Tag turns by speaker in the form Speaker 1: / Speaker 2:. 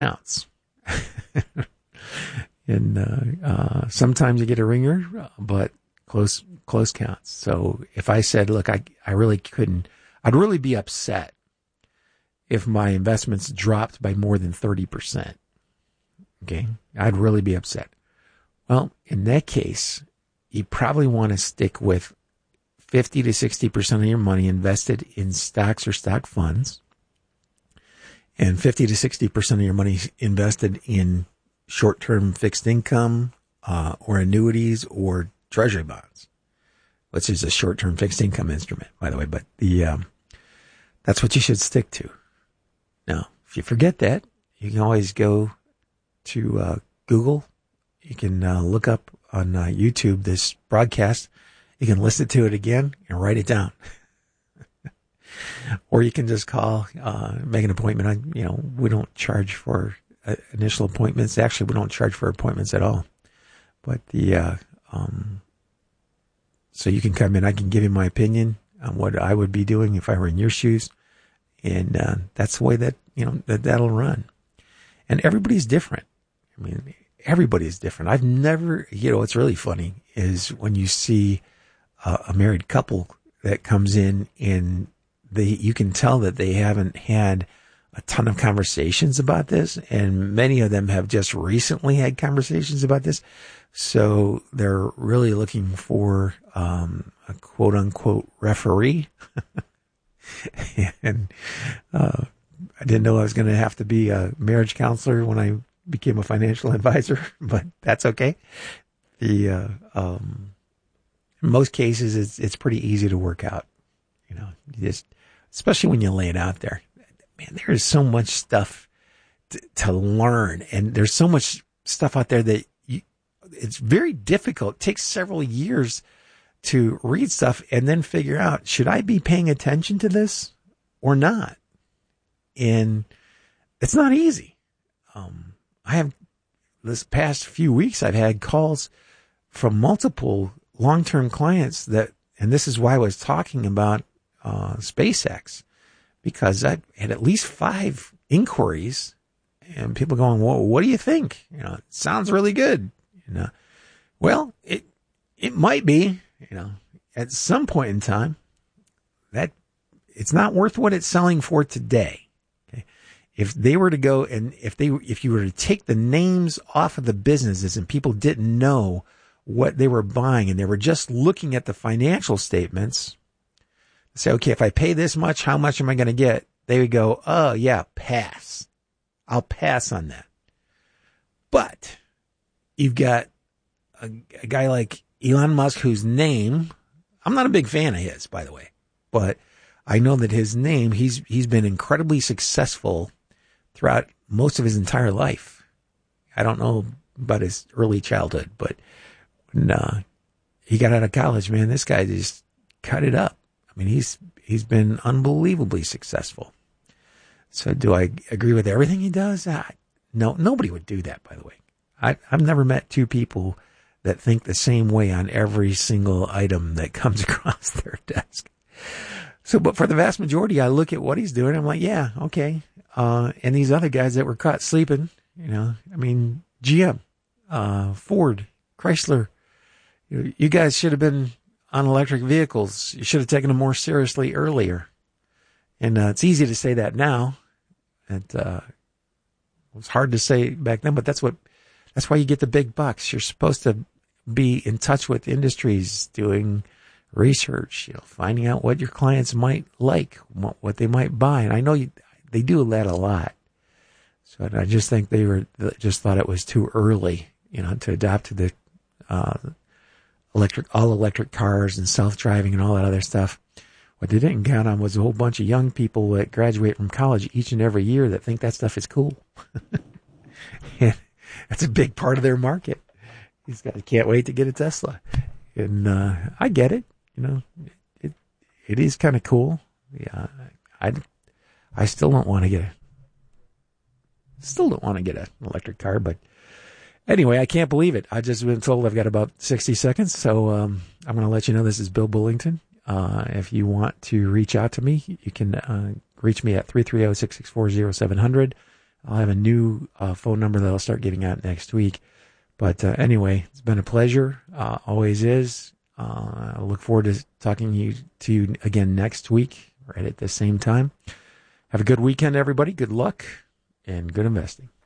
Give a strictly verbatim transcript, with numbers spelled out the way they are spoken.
Speaker 1: counts. and uh, uh, sometimes you get a ringer, but close close counts. So if I said, look, I, I really couldn't, I'd really be upset if my investments dropped by more than thirty percent. Okay, I'd really be upset. Well, in that case, you probably want to stick with fifty to sixty percent of your money invested in stocks or stock funds, and fifty to sixty percent of your money invested in short-term fixed income uh, or annuities or treasury bonds, which is a short-term fixed income instrument, by the way. But the um, that's what you should stick to. Now, if you forget that, you can always go to uh, Google. You can uh, look up on uh, YouTube this broadcast. You can listen to it again and write it down. Or you can just call, uh, make an appointment. I, you know, we don't charge for uh, initial appointments. Actually, we don't charge for appointments at all. But the, uh, um, so you can come in. I can give you my opinion on what I would be doing if I were in your shoes. And uh, that's the way that, you know, that that'll run. And everybody's different. I mean, everybody's different. I've never, you know, what's really funny is when you see uh, a married couple that comes in and they, you can tell that they haven't had a ton of conversations about this. And many of them have just recently had conversations about this. So they're really looking for um, a quote unquote referee. and uh, I didn't know I was going to have to be a marriage counselor when I became a financial advisor, but that's okay. The uh, um, in most cases, it's it's pretty easy to work out. You know, you just especially when you lay it out there. Man, there is so much stuff to, to learn, and there's so much stuff out there that you, it's very difficult. It takes several years to read stuff and then figure out, should I be paying attention to this or not? And it's not easy. Um, I have this past few weeks, I've had calls from multiple long-term clients that, and this is why I was talking about uh, SpaceX, because I had at least five inquiries and people going, well, what do you think? You know, it sounds really good. You know, well, it, it might be. You know, at some point in time, that it's not worth what it's selling for today. Okay? If they were to go and if they, if you were to take the names off of the businesses and people didn't know what they were buying and they were just looking at the financial statements, say, okay, if I pay this much, how much am I going to get? They would go, oh yeah, pass. I'll pass on that. But you've got a, a guy like Elon Musk, whose name, I'm not a big fan of his, by the way, but I know that his name, he's he's been incredibly successful throughout most of his entire life. I don't know about his early childhood, but when uh, he got out of college, man, this guy just cut it up. I mean, he's he's been unbelievably successful. So do I agree with everything he does? I, no, nobody would do that, by the way. I, I've never met two people that think the same way on every single item that comes across their desk. So, but for the vast majority, I look at what he's doing. I'm like, yeah, okay. Uh, and these other guys that were caught sleeping, you know, I mean, G M, uh, Ford, Chrysler, you, you guys should have been on electric vehicles. You should have taken them more seriously earlier. And, uh, it's easy to say that now. And, uh, it was hard to say back then, but that's what, that's why you get the big bucks. You're supposed to be in touch with industries, doing research, you know, finding out what your clients might like, what, what they might buy. And I know you, they do that a lot. So I just think they were, just thought it was too early, you know, to adopt to the, uh, electric, all electric cars and self-driving and all that other stuff. What they didn't count on was a whole bunch of young people that graduate from college each and every year that think that stuff is cool. And that's a big part of their market. These guys can't wait to get a Tesla. And, uh, I get it. You know, it, it is kind of cool. Yeah. I, I still don't want to get a, still don't want to get an electric car, but anyway, I can't believe it. I just been told I've got about sixty seconds. So, um, I'm going to let you know this is Bill Bullington. Uh, if you want to reach out to me, you can, uh, reach me at three three zero, six six four, zero seven zero zero. I'll have a new uh, phone number that I'll start giving out next week. But uh, anyway, it's been a pleasure. Uh, always is. Uh, I look forward to talking to you, to you again next week, right at the same time. Have a good weekend, everybody. Good luck and good investing.